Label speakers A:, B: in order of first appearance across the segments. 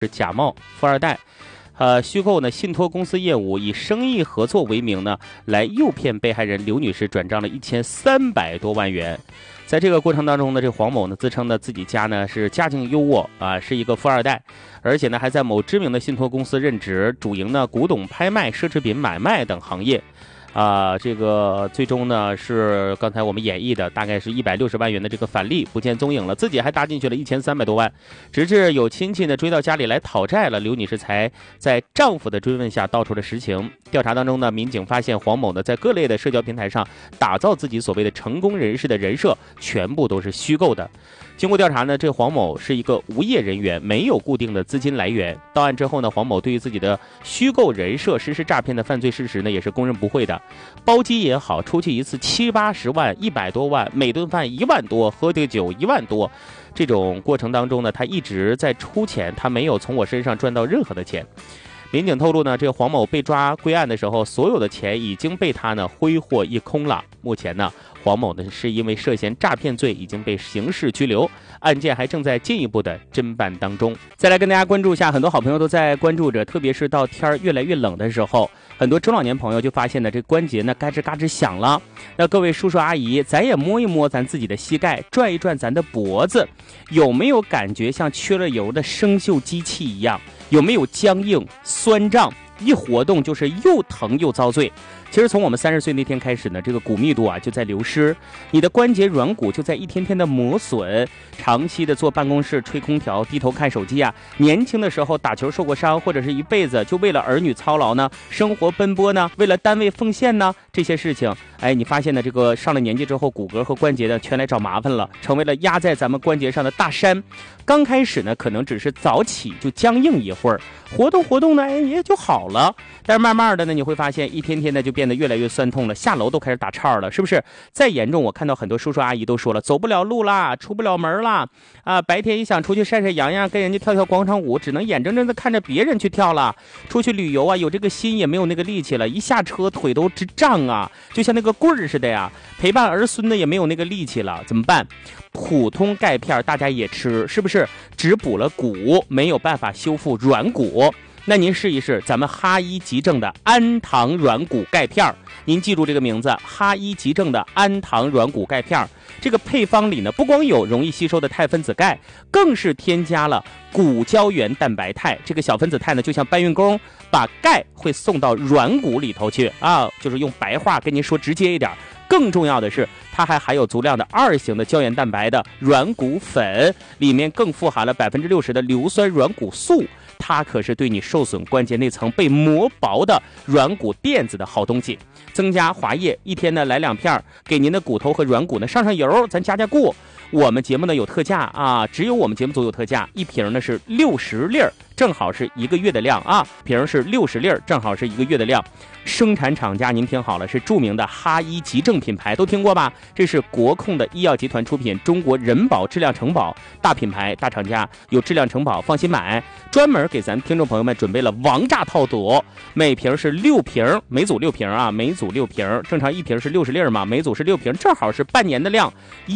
A: 是假冒富二代，虚构呢信托公司业务，以生意合作为名呢，来诱骗被害人刘女士转账了1300多万元。在这个过程当中呢，这黄某呢自称呢自己家呢是家境优渥啊，是一个富二代，而且呢还在某知名的信托公司任职，主营呢古董拍卖、奢侈品买卖等行业。这个最终呢是刚才我们演绎的，大概是160万元的这个返利不见踪影了，自己还搭进去了1300多万，直至有亲戚呢追到家里来讨债了，刘女士才在丈夫的追问下道出了实情。调查当中呢，民警发现黄某呢在各类的社交平台上打造自己所谓的成功人士的人设，全部都是虚构的。经过调查呢，这黄某是一个无业人员，没有固定的资金来源。到案之后呢，黄某对于自己的虚构人设实施诈骗的犯罪事实呢，也是供认不讳的。包机也好，出去一次70-80万、100多万，每顿饭1万多，喝的酒1万多，这种过程当中呢，他一直在出钱，他没有从我身上赚到任何的钱。民警透露呢，这个黄某被抓归案的时候，所有的钱已经被他呢挥霍一空了。目前呢，黄某呢是因为涉嫌诈骗罪已经被刑事拘留，案件还正在进一步的侦办当中。再来跟大家关注一下，很多好朋友都在关注着，特别是到天越来越冷的时候，很多中老年朋友就发现呢，这关节呢嘎吱嘎吱响了。那各位叔叔阿姨，咱也摸一摸咱自己的膝盖，转一转咱的脖子，有没有感觉像缺了油的生锈机器一样？有没有僵硬、酸胀？一活动就是又疼又遭罪。其实从我们30岁那天开始呢，这个骨密度就在流失，你的关节软骨就在一天天的磨损。长期的坐办公室吹空调、低头看手机年轻的时候打球受过伤，或者是一辈子就为了儿女操劳呢，生活奔波呢，为了单位奉献呢，这些事情，你发现呢，这个上了年纪之后，骨骼和关节呢全来找麻烦了，成为了压在咱们关节上的大山。刚开始呢，可能只是早起就僵硬一会儿，活动呢，也就好了。但是慢慢的呢，你会发现一天天的就变得越来越酸痛了，下楼都开始打岔了，是不是？再严重，我看到很多叔叔阿姨都说了，走不了路啦，出不了门啦，白天一想出去晒晒阳阳，跟人家跳跳广场舞，只能眼睁睁的看着别人去跳了。出去旅游有这个心也没有那个力气了，一下车腿都直胀就像那个棍儿似的呀。陪伴儿孙的也没有那个力气了，怎么办？普通钙片大家也吃，是不是？只补了骨，没有办法修复软骨。那您试一试咱们哈医急症的安糖软骨钙片，您记住这个名字，哈医急症的安糖软骨钙片。这个配方里呢，不光有容易吸收的钛分子钙，更是添加了骨胶原蛋白肽。这个小分子肽呢，就像搬运工，把钙会送到软骨里头去就是用白话跟您说直接一点。更重要的是，它还含有足量的2型的胶原蛋白的软骨粉，里面更富含了60%的硫酸软骨素，它可是对你受损关节内层被磨薄的软骨垫子的好东西。增加滑液，一天呢来2片，给您的骨头和软骨呢上油，咱加固。我们节目呢有特价只有我们节目组有特价，一瓶呢是60粒，正好是1个月的量瓶是60粒，正好是1个月的量。生产厂家您听好了，是著名的哈医急症品牌，都听过吧？这是国控的医药集团出品，中国人保质量承保，大品牌大厂家，有质量承保，放心买。专门给咱听众朋友们准备了王炸套组，每瓶是6瓶，每组6瓶每组6瓶，正常一瓶是60粒嘛，每组是6瓶，正好是半年的量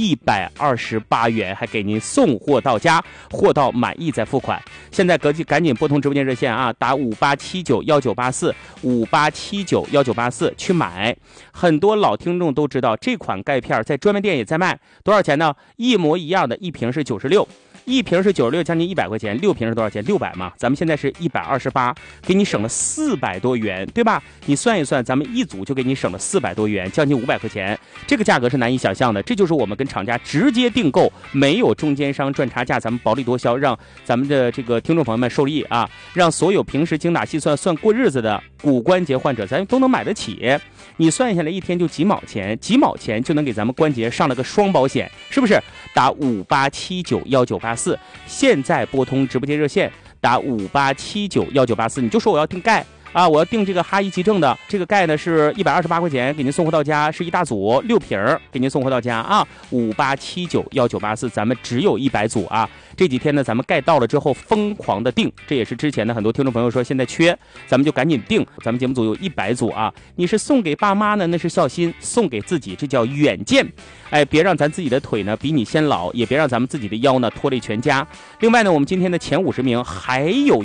A: ，128元，还给您送货到家，货到满意再付款。现在赶紧拨通直播间热线打58791984，58791984去买。很多老听众都知道，这款钙片在专卖店也在卖，多少钱呢？一模一样的，一瓶是96。一瓶是96，将近100块钱，6瓶是多少钱？600嘛，咱们现在是128，给你省了400多元，对吧？你算一算，咱们一组就给你省了400多元，将近500块钱，这个价格是难以想象的。这就是我们跟厂家直接订购，没有中间商赚差价，咱们薄利多销，让咱们的这个听众朋友们受益让所有平时精打细算过日子的骨关节患者，咱都能买得起。你算下来一天就几毛钱就能给咱们关节上了个双保险，是不是？打58791984，现在拨通直播间热线，打58791984，你就说我要订钙啊，我要订这个哈一急症的，这个钙呢是128块钱，给您送货到家，是一大组6瓶给您送货到家啊，58791984，咱们只有100组啊。这几天呢，咱们钙到了之后疯狂的订，这也是之前的很多听众朋友说现在缺，咱们就赶紧订。咱们节目组有100组啊，你是送给爸妈呢，那是孝心；送给自己，这叫远见。哎，别让咱自己的腿呢比你先老，也别让咱们自己的腰呢拖累全家。另外呢，我们今天的前50名还有